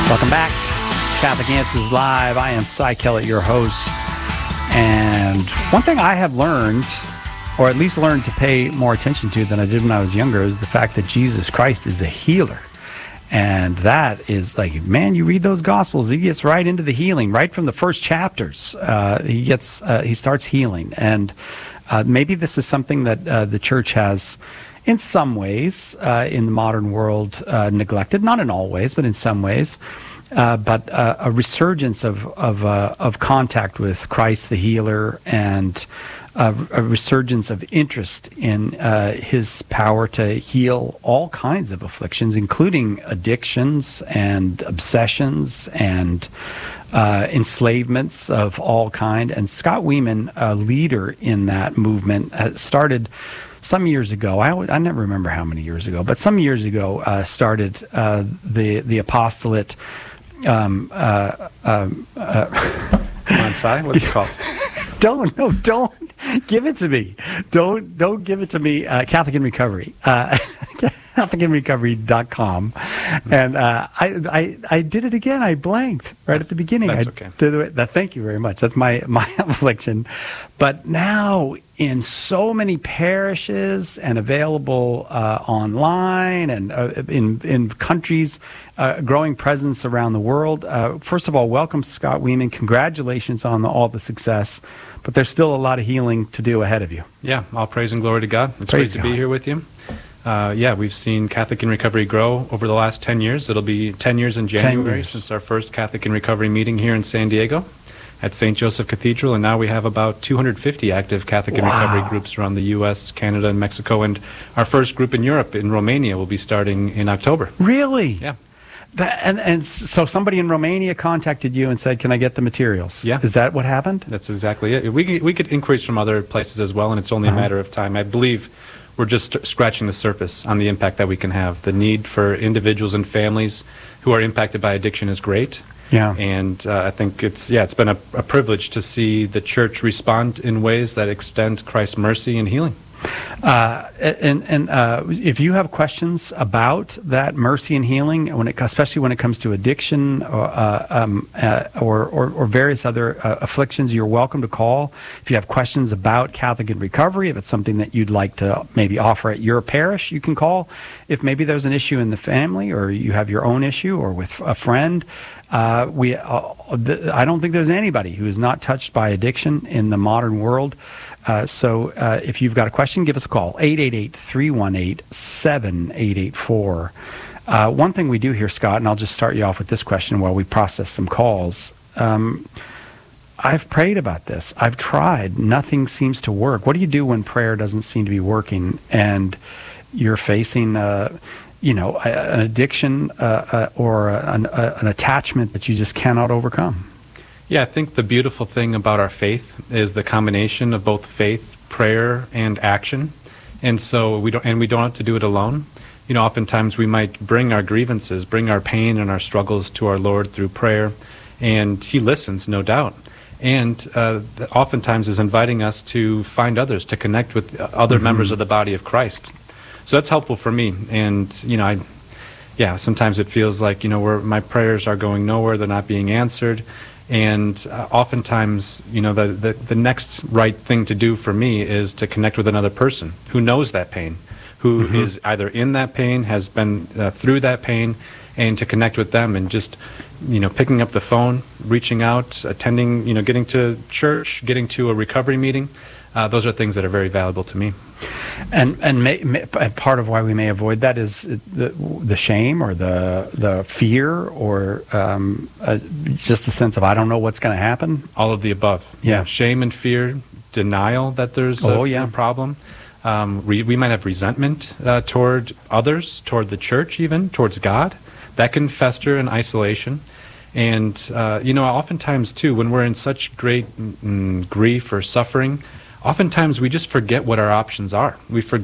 Welcome back. Catholic Answers Live. I am Cy Kellett, your host. And one thing I have learned, or at least learned to pay more attention to than I did when I was younger, is the fact that Jesus Christ is a healer. And that is like, man, you read those Gospels, he gets right into the healing, right from the first chapters. He starts healing. And maybe this is something that the church has, in some ways, in the modern world, neglected. Not in all ways, but in some ways. But a resurgence of contact with Christ the healer, and a resurgence of interest in his power to heal all kinds of afflictions, including addictions and obsessions and enslavements of all kind. And Scott Weeman, a leader in that movement, started some years ago. I never remember how many years ago, but some years ago started the apostolate. Come on, Cy. What's it called? Don't give it to me. Don't give it to me. Catholic in Recovery. CatholicInRecovery.com. And I did it again. I blanked right at the beginning. That's okay. Thank you very much. That's my affliction. But now, in so many parishes and available online and in countries, growing presence around the world. First of all, welcome, Scott Weeman. Congratulations on all the success. But there's still a lot of healing to do ahead of you. Yeah, all praise and glory to God. It's great to be here with you. We've seen Catholic in Recovery grow over the last 10 years. It'll be 10 years in January since our first Catholic in Recovery meeting here in San Diego at St. Joseph Cathedral, and now we have about 250 active Catholic in Recovery groups around the U.S., Canada, and Mexico, and our first group in Europe, in Romania, will be starting in October. Really? Yeah. And so somebody in Romania contacted you and said, can I get the materials? Yeah. Is that what happened? That's exactly it. We get inquiries from other places as well, and it's only a matter of time. I believe we're just scratching the surface on the impact that we can have. The need for individuals and families who are impacted by addiction is great. Yeah. And I think it's been a privilege to see the church respond in ways that extend Christ's mercy and healing. If you have questions about that mercy and healing, especially when it comes to addiction or various other afflictions, you're welcome to call. If you have questions about Catholic in Recovery, if it's something that you'd like to maybe offer at your parish, you can call. If maybe there's an issue in the family, or you have your own issue, or with a friend, I don't think there's anybody who is not touched by addiction in the modern world. So if you've got a question, give us a call, 888-318-7884. One thing we do here, Scott, and I'll just start you off with this question while we process some calls. I've prayed about this. I've tried. Nothing seems to work. What do you do when prayer doesn't seem to be working and you're facing an addiction or an attachment that you just cannot overcome? Yeah, I think the beautiful thing about our faith is the combination of both faith, prayer, and action. And so we don't have to do it alone. Oftentimes we might bring our grievances, bring our pain and our struggles to our Lord through prayer, and He listens, no doubt. And oftentimes is inviting us to find others, to connect with other members of the body of Christ. So that's helpful for me. And, sometimes it feels like, where my prayers are going nowhere, they're not being answered. And oftentimes, the next right thing to do for me is to connect with another person who knows that pain, who is either in that pain, has been through that pain, and to connect with them and just, picking up the phone, reaching out, attending, getting to church, getting to a recovery meeting. Those are things that are very valuable to me. And part of why we may avoid that is the shame or the fear or just the sense of, I don't know what's going to happen. All of the above. Yeah. Shame and fear, denial that there's a problem. We might have resentment toward others, toward the church even, towards God. That can fester in isolation. And, oftentimes, too, when we're in such great grief or suffering, oftentimes we just forget what our options are. We forget